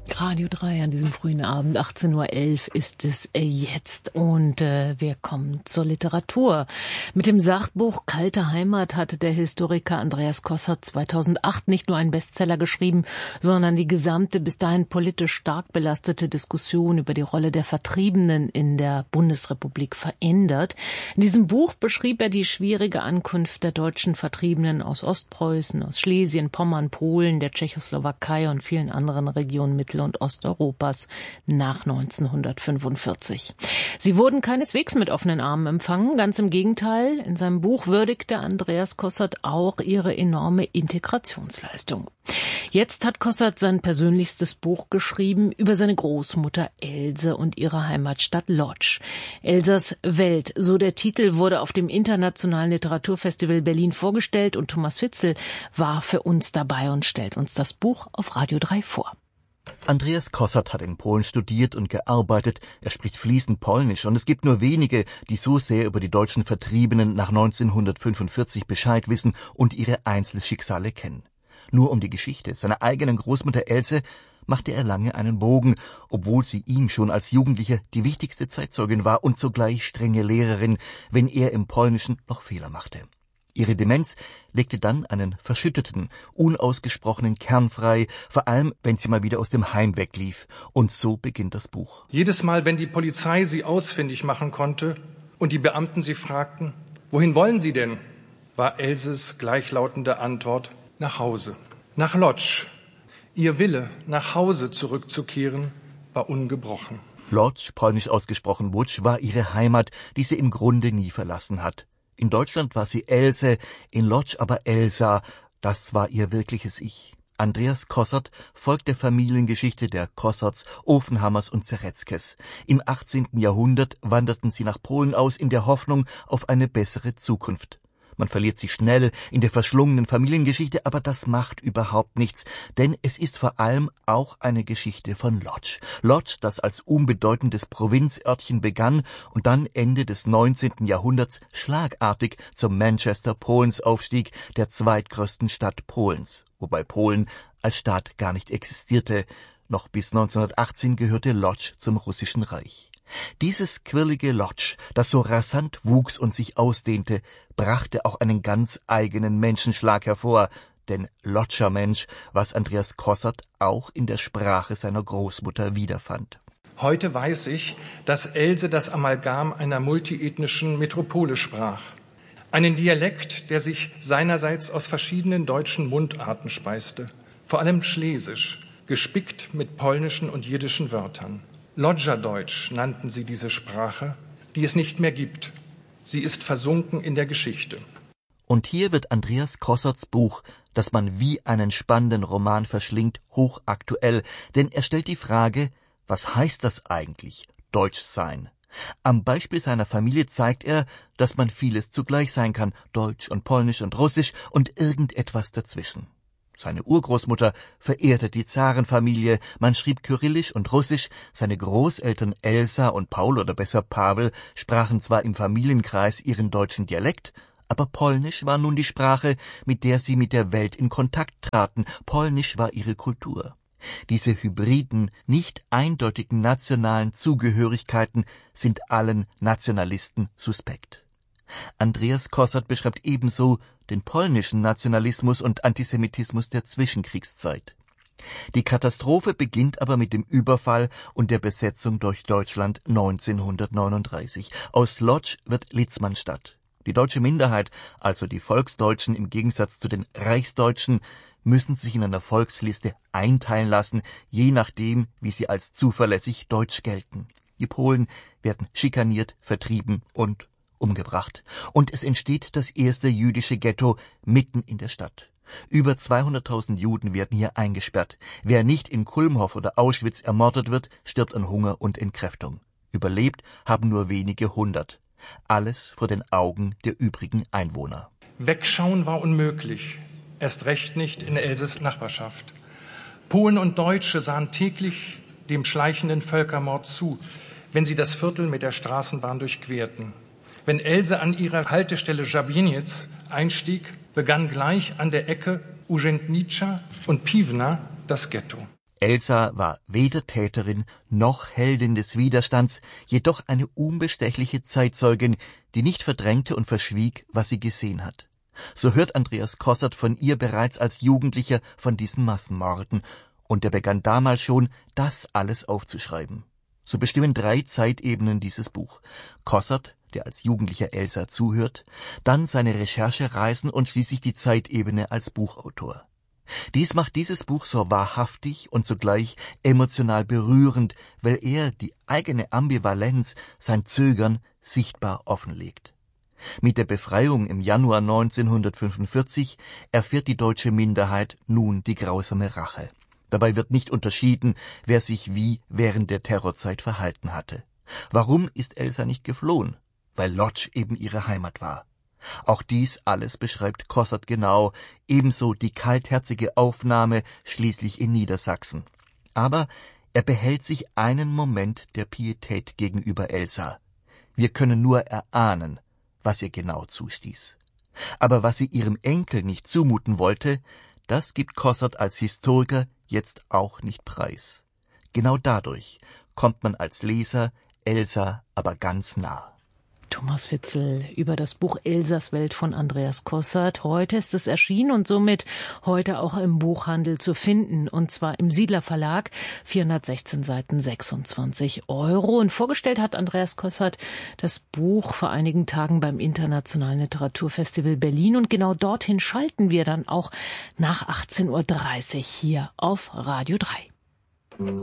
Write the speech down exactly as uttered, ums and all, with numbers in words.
Radio drei an diesem frühen Abend, achtzehn Uhr elf ist es jetzt und äh, wir kommen zur Literatur. Mit dem Sachbuch Kalte Heimat hatte der Historiker Andreas Kossert zweitausendacht nicht nur einen Bestseller geschrieben, sondern die gesamte bis dahin politisch stark belastete Diskussion über die Rolle der Vertriebenen in der Bundesrepublik verändert. In diesem Buch beschrieb er die schwierige Ankunft der deutschen Vertriebenen aus Ostpreußen, aus Schlesien, Pommern, Polen, der Tschechoslowakei und vielen anderen Regionen Mittel- und Osteuropas nach neunzehnhundertfünfundvierzig. Sie wurden keineswegs mit offenen Armen empfangen, ganz im Gegenteil. In seinem Buch würdigte Andreas Kossert auch ihre enorme Integrationsleistung. Jetzt hat Kossert sein persönlichstes Buch geschrieben über seine Großmutter Else und ihre Heimatstadt Lodz. Elsas Welt, so der Titel, wurde auf dem Internationalen Literaturfestival Berlin vorgestellt und Thomas Witzel war für uns dabei und stellt uns das Buch auf Radio drei vor. Andreas Kossert hat in Polen studiert und gearbeitet. Er spricht fließend Polnisch und es gibt nur wenige, die so sehr über die deutschen Vertriebenen nach neunzehnhundertfünfundvierzig Bescheid wissen und ihre Einzelschicksale kennen. Nur um die Geschichte seiner eigenen Großmutter Else machte er lange einen Bogen, obwohl sie ihm schon als Jugendlicher die wichtigste Zeitzeugin war und zugleich strenge Lehrerin, wenn er im Polnischen noch Fehler machte. Ihre Demenz legte dann einen verschütteten, unausgesprochenen Kern frei, vor allem, wenn sie mal wieder aus dem Heim weglief. Und so beginnt das Buch. Jedes Mal, wenn die Polizei sie ausfindig machen konnte und die Beamten sie fragten, wohin wollen Sie denn, war Elses gleichlautende Antwort, nach Hause, nach Lodz. Ihr Wille, nach Hause zurückzukehren, war ungebrochen. Lodz, polnisch ausgesprochen Łódź, war ihre Heimat, die sie im Grunde nie verlassen hat. In Deutschland war sie Else, in Lodz aber Elsa. Das war ihr wirkliches Ich. Andreas Kossert folgt der Familiengeschichte der Kosserts, Ofenhammers und Zeretzkes. Im achtzehnten Jahrhundert wanderten sie nach Polen aus in der Hoffnung auf eine bessere Zukunft. Man verliert sich schnell in der verschlungenen Familiengeschichte, aber das macht überhaupt nichts, denn es ist vor allem auch eine Geschichte von Lodz. Lodz, das als unbedeutendes Provinzörtchen begann und dann Ende des neunzehnten Jahrhunderts schlagartig zum Manchester Polens aufstieg, der zweitgrößten Stadt Polens, wobei Polen als Staat gar nicht existierte. Noch bis neunzehnhundertachtzehn gehörte Lodz zum Russischen Reich. Dieses quirlige Lodz, das so rasant wuchs und sich ausdehnte, brachte auch einen ganz eigenen Menschenschlag hervor, denn Lodscher Mensch, was Andreas Kossert auch in der Sprache seiner Großmutter wiederfand. Heute weiß ich, dass Else das Amalgam einer multiethnischen Metropole sprach. Einen Dialekt, der sich seinerseits aus verschiedenen deutschen Mundarten speiste, vor allem Schlesisch, gespickt mit polnischen und jiddischen Wörtern. Lodgerdeutsch nannten sie diese Sprache, die es nicht mehr gibt. Sie ist versunken in der Geschichte. Und hier wird Andreas Kosserts Buch, das man wie einen spannenden Roman verschlingt, hochaktuell, denn er stellt die Frage, was heißt das eigentlich, Deutsch sein? Am Beispiel seiner Familie zeigt er, dass man vieles zugleich sein kann, Deutsch und Polnisch und Russisch und irgendetwas dazwischen. Seine Urgroßmutter verehrte die Zarenfamilie, man schrieb Kyrillisch und Russisch, seine Großeltern Elsa und Paul oder besser Pavel sprachen zwar im Familienkreis ihren deutschen Dialekt, aber Polnisch war nun die Sprache, mit der sie mit der Welt in Kontakt traten, Polnisch war ihre Kultur. Diese hybriden, nicht eindeutigen nationalen Zugehörigkeiten sind allen Nationalisten suspekt. Andreas Kossert beschreibt ebenso den polnischen Nationalismus und Antisemitismus der Zwischenkriegszeit. Die Katastrophe beginnt aber mit dem Überfall und der Besetzung durch Deutschland neunzehnhundertneununddreißig. Aus Lodz wird Litzmannstadt. Die deutsche Minderheit, also die Volksdeutschen im Gegensatz zu den Reichsdeutschen, müssen sich in einer Volksliste einteilen lassen, je nachdem, wie sie als zuverlässig deutsch gelten. Die Polen werden schikaniert, vertrieben und umgebracht. Und es entsteht das erste jüdische Ghetto mitten in der Stadt. Über zweihunderttausend Juden werden hier eingesperrt. Wer nicht in Kulmhof oder Auschwitz ermordet wird, stirbt an Hunger und Entkräftung. Überlebt haben nur wenige hundert. Alles vor den Augen der übrigen Einwohner. Wegschauen war unmöglich, erst recht nicht in Elses Nachbarschaft. Polen und Deutsche sahen täglich dem schleichenden Völkermord zu, wenn sie das Viertel mit der Straßenbahn durchquerten. Wenn Else an ihrer Haltestelle Żabieniec einstieg, begann gleich an der Ecke Urzędnicza und Piwna das Ghetto. Elsa war weder Täterin noch Heldin des Widerstands, jedoch eine unbestechliche Zeitzeugin, die nicht verdrängte und verschwieg, was sie gesehen hat. So hört Andreas Kossert von ihr bereits als Jugendlicher von diesen Massenmorden, und er begann damals schon, das alles aufzuschreiben. So bestimmen drei Zeitebenen dieses Buch. Kossert, der als Jugendlicher Elsa zuhört, dann seine Recherchereisen und schließlich die Zeitebene als Buchautor. Dies macht dieses Buch so wahrhaftig und zugleich emotional berührend, weil er die eigene Ambivalenz, sein Zögern, sichtbar offenlegt. Mit der Befreiung im Januar neunzehnhundertfünfundvierzig erfährt die deutsche Minderheit nun die grausame Rache. Dabei wird nicht unterschieden, wer sich wie während der Terrorzeit verhalten hatte. Warum ist Elsa nicht geflohen? Weil Lodz eben ihre Heimat war. Auch dies alles beschreibt Kossert genau, ebenso die kaltherzige Aufnahme schließlich in Niedersachsen. Aber er behält sich einen Moment der Pietät gegenüber Elsa. Wir können nur erahnen, was ihr genau zustieß. Aber was sie ihrem Enkel nicht zumuten wollte, das gibt Kossert als Historiker jetzt auch nicht preis. Genau dadurch kommt man als Leser Elsa aber ganz nah. Thomas Witzel über das Buch Elsas Welt von Andreas Kossert. Heute ist es erschienen und somit heute auch im Buchhandel zu finden. Und zwar im Siedler Verlag, vierhundertsechzehn Seiten, sechsundzwanzig Euro. Und vorgestellt hat Andreas Kossert das Buch vor einigen Tagen beim Internationalen Literaturfestival Berlin. Und genau dorthin schalten wir dann auch nach achtzehn Uhr dreißig hier auf Radio drei.